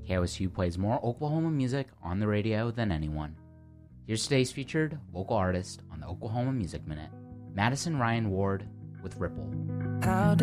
KOSU plays more Oklahoma music on the radio than anyone. Here's today's featured local artist on the Oklahoma Music Minute, Madison Ryan Ward with Ripple.